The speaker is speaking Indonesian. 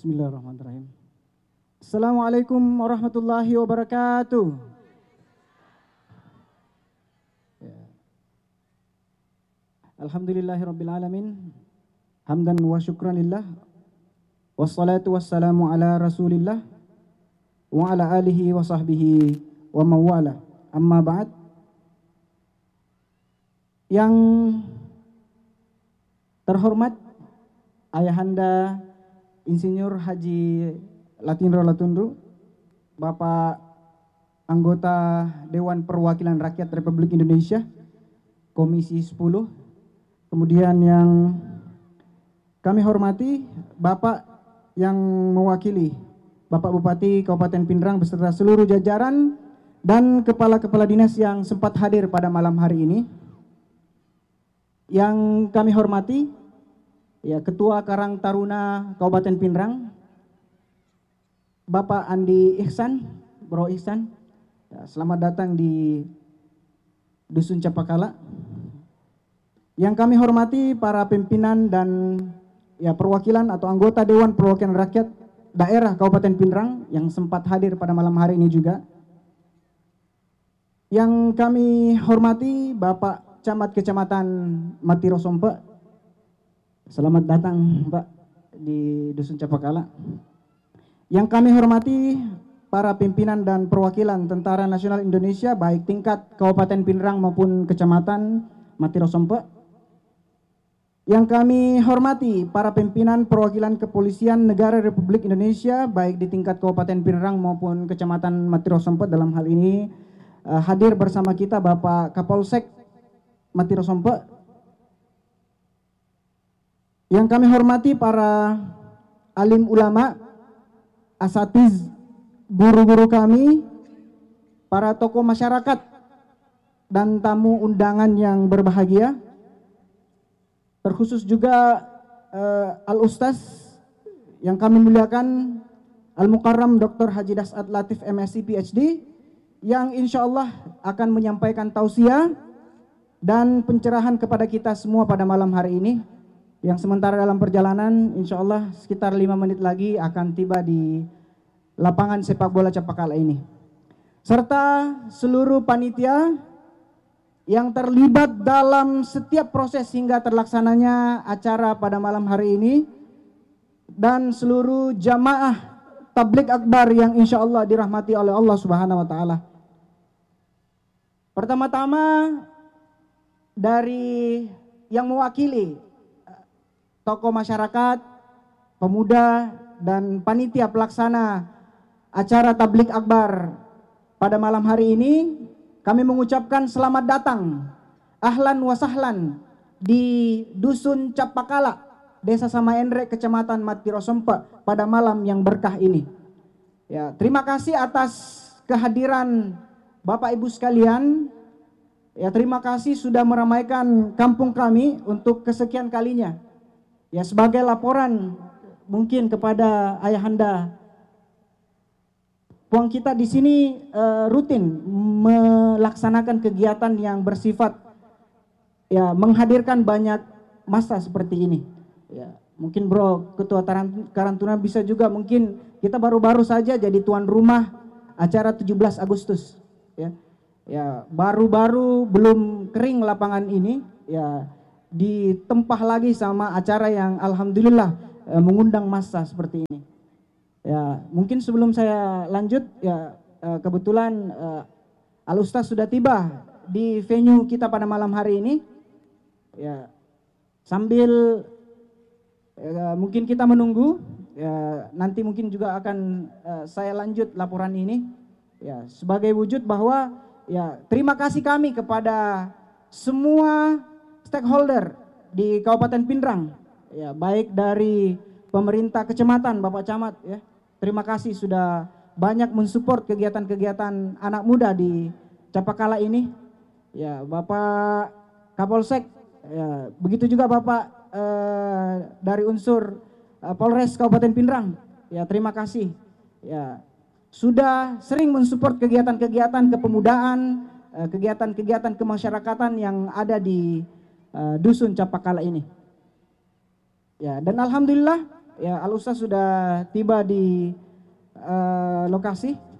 Bismillahirrahmanirrahim. Assalamualaikum warahmatullahi wabarakatuh. Alhamdulillahirabbil alamin. Hamdan wa syukran lillah. Wassalatu wassalamu ala Rasulillah wa ala alihi wa sahbihi wa mawala. Amma ba'd. Yang terhormat Ayahanda Insinyur Haji Latinro Latundu, Bapak anggota Dewan Perwakilan Rakyat Republik Indonesia, Komisi 10. Kemudian yang kami hormati Bapak yang mewakili Bapak Bupati Kabupaten Pindrang beserta seluruh jajaran dan kepala-kepala dinas yang sempat hadir pada malam hari ini. Yang kami hormati Ketua Karang Taruna Kabupaten Pindrang, Bapak Andi Ihsan, Bro Ihsan. Selamat datang di Dusun Capakala. Yang kami hormati para pimpinan dan perwakilan atau anggota Dewan Perwakilan Rakyat Daerah Kabupaten Pindrang yang sempat hadir pada malam hari ini juga. Yang kami hormati Bapak Camat Kecamatan Matiro Sompe. Selamat datang Pak di Dusun Capakala. Yang kami hormati para pimpinan dan perwakilan Tentara Nasional Indonesia baik tingkat Kabupaten Pindrang maupun Kecamatan Matiro Sompe. Yang kami hormati para pimpinan perwakilan Kepolisian Negara Republik Indonesia baik di tingkat Kabupaten Pindrang maupun Kecamatan Matiro Sompe. Dalam hal ini hadir bersama kita Bapak Kapolsek Matiro Sompe. Yang kami hormati para alim ulama, asatiz, guru-guru kami, para tokoh masyarakat, dan tamu undangan yang berbahagia. Terkhusus juga Al-Ustaz yang kami muliakan, Al-Mukarram Dr. Haji Das'ad Latif MSc PhD, yang insya Allah akan menyampaikan tausiah dan pencerahan kepada kita semua pada malam hari ini. Yang sementara dalam perjalanan insya Allah sekitar 5 menit lagi akan tiba di lapangan sepak bola Capakala ini. Serta seluruh panitia yang terlibat dalam setiap proses hingga terlaksananya acara pada malam hari ini. Dan seluruh jamaah tabligh akbar yang insya Allah dirahmati oleh Allah Subhanahu wa Ta'ala. Pertama-tama dari yang mewakili tokoh masyarakat, pemuda, dan panitia pelaksana acara tabligh akbar pada malam hari ini, kami mengucapkan selamat datang, ahlan wa sahlan di Dusun Capakala, Desa Samaendrek, Kecamatan Matiro Sompe pada malam yang berkah ini. Terima kasih atas kehadiran Bapak Ibu sekalian. Terima kasih sudah meramaikan kampung kami untuk kesekian kalinya. Sebagai laporan mungkin kepada Ayahanda, puang kita di sini rutin melaksanakan kegiatan yang bersifat menghadirkan banyak masa seperti ini. Mungkin Bro Ketua Karantuna bisa juga, mungkin kita baru-baru saja jadi tuan rumah acara 17 Agustus. Baru-baru belum kering lapangan ini, ditempah lagi sama acara yang alhamdulillah mengundang massa seperti ini. Mungkin sebelum saya lanjut, kebetulan Al-Ustaz sudah tiba di venue kita pada malam hari ini. Sambil mungkin kita menunggu, nanti mungkin juga akan saya lanjut laporan ini. Sebagai wujud bahwa terima kasih kami kepada semua stakeholder di Kabupaten Pindrang, baik dari pemerintah kecamatan, Bapak Camat, terima kasih sudah banyak mensupport kegiatan-kegiatan anak muda di Capakala ini. Bapak Kapolsek, begitu juga Bapak dari unsur Polres Kabupaten Pindrang, terima kasih. Sudah sering mensupport kegiatan-kegiatan kepemudaan, kegiatan-kegiatan kemasyarakatan yang ada di Dusun Capakala ini. Dan alhamdulillah ya Al Ustaz sudah tiba di lokasi.